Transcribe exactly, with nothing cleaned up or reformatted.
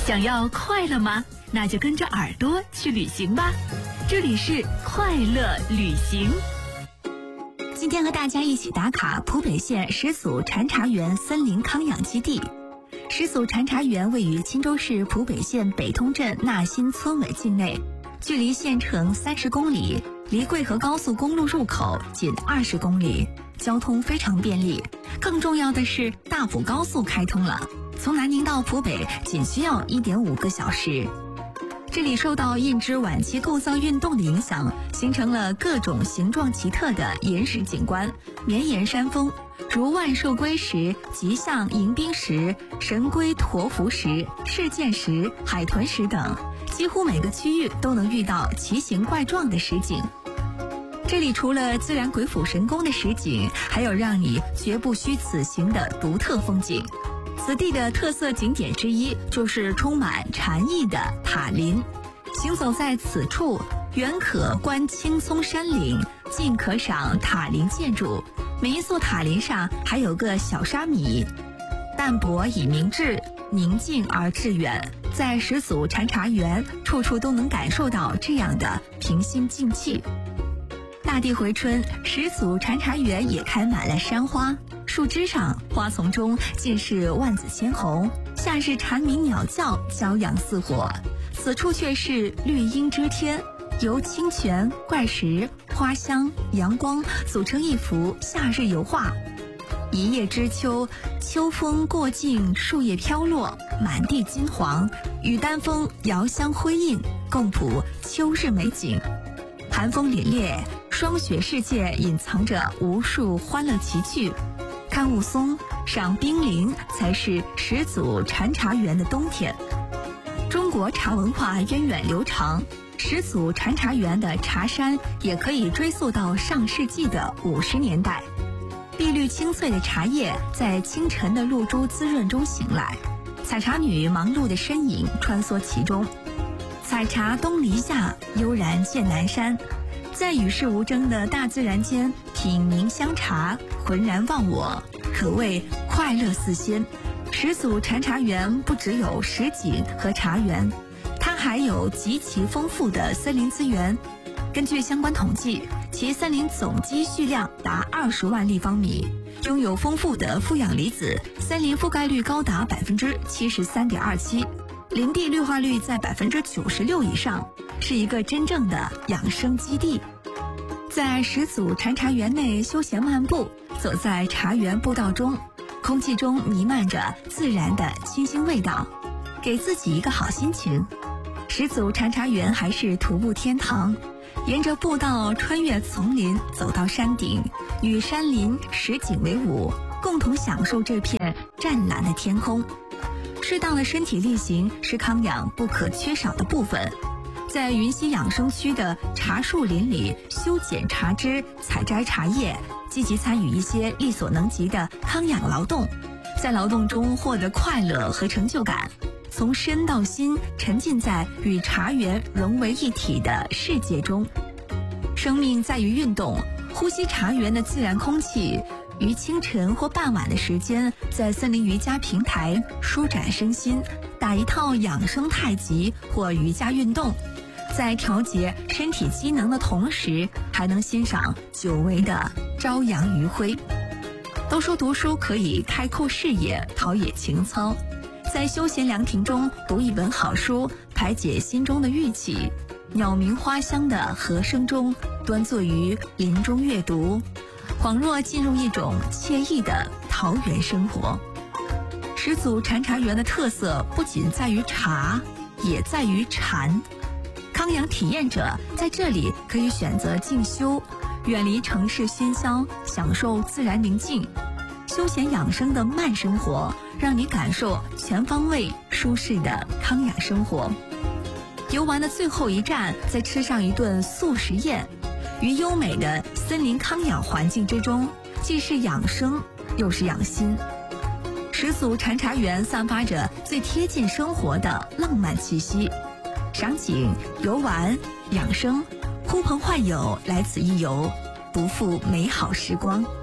想要快乐吗？那就跟着耳朵去旅行吧。这里是快乐旅行。 今天和大家一起打卡浦北县石组禅茶园森林康养基地。石组禅茶园位于钦州市浦北县北通镇纳新村委境内，距离县城三十公里，离贵河高速公路入口仅二十公里，交通非常便利。更重要的是，大浦高速开通了，从南宁到浦北仅需要 一点五个小时。这里受到印支晚期构造运动的影响，形成了各种形状奇特的岩石景观、绵延山峰，如万寿龟石、吉象迎宾石、神龟驼伏石、事件石、海豚石等，几乎每个区域都能遇到奇形怪状的石景。这里除了自然鬼斧神工的石景，还有让你绝不虚此行的独特风景。此地的特色景点之一就是充满禅意的塔林。行走在此处，远可观青松山岭，近可赏塔林建筑。每一座塔林上还有个小沙弥，淡泊以明志，宁静而致远。在石组禅茶园，处处都能感受到这样的平心静气。大地回春，石组禅茶园也开满了山花，树枝上、花丛中尽是万紫千红，夏日蝉鸣鸟叫，骄阳似火。此处却是绿荫遮天，由清泉、怪石、花香、阳光组成一幅夏日油画。一叶知秋，秋风过境，树叶飘落，满地金黄，与丹枫遥相辉映，共谱秋日美景。寒风凛冽，霜雪世界隐藏着无数欢乐奇趣。看雾凇，赏冰凌，才是石组禅茶园的冬天。中国茶文化源远流长，石组禅茶园的茶山也可以追溯到上世纪的五十年代。碧绿清脆的茶叶在清晨的露珠滋润中醒来，采茶女忙碌的身影穿梭其中。采茶东篱下，悠然见南山。在与世无争的大自然间品茗香茶，浑然忘我，可谓快乐似仙。石组禅茶园不只有石景和茶园，它还有极其丰富的森林资源。根据相关统计，其森林总积蓄量达二十万立方米，拥有丰富的负氧离子，森林覆盖率高达百分之七十三点二七，林地绿化率在百分之九十六以上，是一个真正的养生基地。在石组禅茶园内休闲漫步，走在茶园步道中，空气中弥漫着自然的清新味道，给自己一个好心情。石组禅茶园还是徒步天堂，沿着步道穿越丛林，走到山顶，与山林石景为伍，共同享受这片湛蓝的天空。适当的身体力行是康养不可缺少的部分。在云溪养生区的茶树林里修剪茶枝、采摘茶叶，积极参与一些力所能及的康养劳动，在劳动中获得快乐和成就感，从身到心沉浸在与茶园融为一体的世界中。生命在于运动，呼吸茶园的自然空气，于清晨或傍晚的时间，在森林瑜伽平台舒展身心，打一套养生太极或瑜伽运动，在调节身体机能的同时，还能欣赏久违的朝阳余晖。都说读书可以开阔视野，陶冶情操，在休闲凉亭中读一本好书，排解心中的郁气，鸟鸣花香的和声中端坐于林中阅读，恍若进入一种惬意的桃源生活。石组禅茶园的特色不仅在于茶，也在于禅。康养体验者在这里可以选择静修，远离城市喧嚣，享受自然宁静。休闲养生的慢生活，让你感受全方位舒适的康养生活。游玩的最后一站，再吃上一顿素食宴，于优美的森林康养环境之中，既是养生又是养心。石组禅茶园散发着最贴近生活的浪漫气息，赏景、游玩、养生，呼朋唤友来此一游，不负美好时光。